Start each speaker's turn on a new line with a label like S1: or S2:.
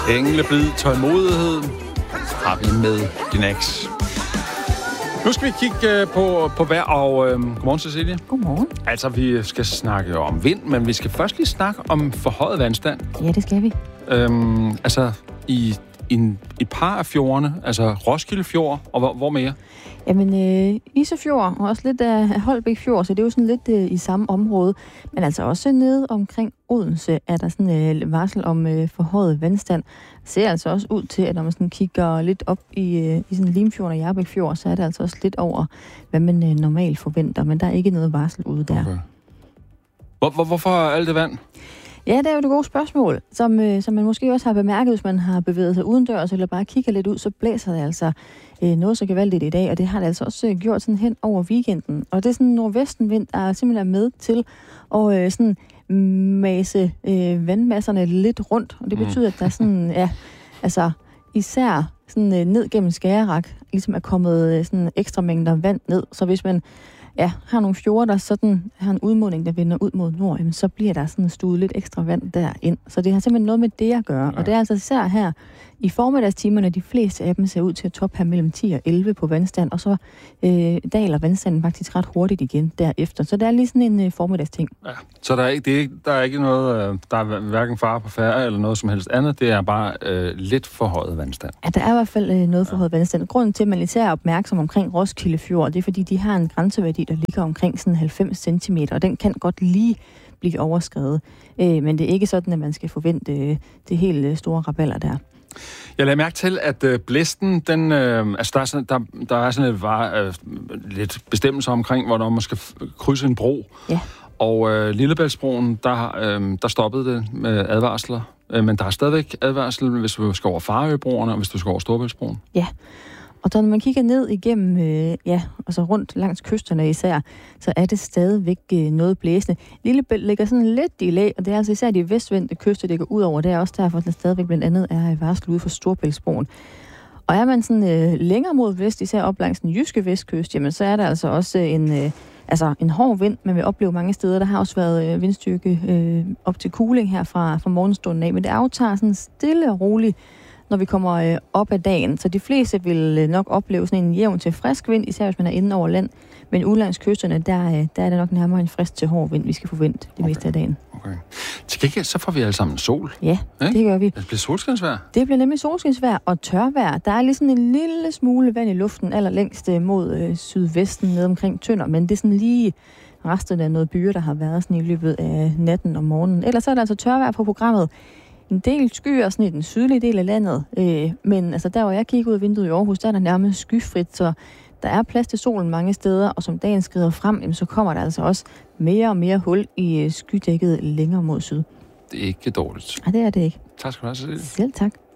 S1: Engleblid tålmodighed har vi med Dinax. Nu skal vi kigge på vejr, og godmorgen, Cecilie.
S2: Godmorgen.
S1: Altså, vi skal snakke om vind, men vi skal først lige snakke om forhøjet vandstand.
S2: Ja, det skal vi.
S1: Altså, i et par af fjordene, altså Roskilde Fjord, og hvor mere?
S2: Jamen, Isefjord og også lidt af Holbæk Fjord, så det er jo sådan lidt i samme område. Men altså også nede omkring Odense er der sådan varsel om forhøjet vandstand. Det ser altså også ud til, at når man sådan kigger lidt op i sådan Limfjorden og Hjarbæk Fjord, så er det altså også lidt over, hvad man normalt forventer. Men der er ikke noget varsel ude der.
S1: Okay. Hvorfor alt det vand?
S2: Ja, det er jo et godt spørgsmål, som man måske også har bemærket, hvis man har bevæget sig udendørs, eller bare kigger lidt ud, så blæser det altså noget så gevaldigt i dag, og det har det altså også gjort sådan hen over weekenden. Og det er sådan en nordvestenvind, der er simpelthen med til at sådan mase vandmasserne lidt rundt, og det betyder, at der sådan, ja, altså især sådan ned gennem Skagerrak, ligesom er kommet sådan ekstra mængder vand ned, så hvis man har nogle fjorde, der sådan har en udmunding, der vender ud mod nord, jamen, så bliver der sådan stuet lidt ekstra vand derind. Så det har simpelthen noget med det at gøre. Ja. Og det er altså især her i formiddagstimerne, de fleste af dem ser ud til at toppe her mellem 10 og 11 på vandstand, og så daler vandstanden faktisk ret hurtigt igen derefter. Så det er lige sådan en formiddagsting. Ja.
S1: Så der er ikke noget, der er hverken fare på færre eller noget som helst andet, det er bare lidt forhøjet vandstand.
S2: Ja, der er i hvert fald noget forhøjet vandstand. Grunden til, at man især er opmærksom omkring Roskilde Fjord, det er, fordi de har en grænseværdi, der ligger omkring sådan 90 cm, og den kan godt lige blive overskredet. Men det er ikke sådan, at man skal forvente det helt store rabalder der.
S1: Jeg lagde mærke til, at blæsten, den, altså der er sådan lidt bestemmelser omkring, hvornår man skal krydse en bro. Ja. Og Lillebæltsbroen, der stoppede det med advarsler. Men der er stadigvæk advarsel, hvis du skal over Farøbroerne, og hvis du skal over Storebæltsbroen. Ja.
S2: Og når man kigger ned igennem, altså rundt langs kysterne især, så er det stadigvæk noget blæsende. Lillebælt ligger sådan lidt i lag, og det er altså især de vestvendte kyster, der går ud over. Det er også derfor, at der stadigvæk blandt andet er varsel ude for Storebæltsbroen. Og er man sådan længere mod vest, især op langs den jyske vestkyst, jamen så er der altså også en hård vind, man vil opleve mange steder. Der har også været vindstyrke op til kuling her fra morgenstunden af, men det aftager sådan stille og roligt, når vi kommer op ad dagen. Så de fleste vil nok opleve sådan en jævn til frisk vind, især hvis man er inde over land. Men ude langs kysterne, der er det nok nærmere en frisk til hård vind, vi skal forvente det meste af dagen.
S1: Okay. Til gengæld, så får vi alle sammen sol.
S2: Ja, det gør vi.
S1: Det bliver solskinsvejr.
S2: Det bliver nemlig solskinsvejr og tørvejr. Der er lige sådan en lille smule vand i luften, allerlængst mod sydvesten, ned omkring Tønder. Men det er sådan lige resten af noget byer, der har været sådan i løbet af natten og morgenen. Ellers er der altså tørvejr på programmet. En del skyer sådan i den sydlige del af landet, men altså der, hvor jeg kigger ud af vinduet i Aarhus, der er der nærmest skyfrit, så der er plads til solen mange steder, og som dagen skrider frem, så kommer der altså også mere og mere hul i skydækket længere mod syd.
S1: Det er ikke dårligt.
S2: Nej, det er det ikke.
S1: Tak skal du have, Cecilie.
S2: Selv tak.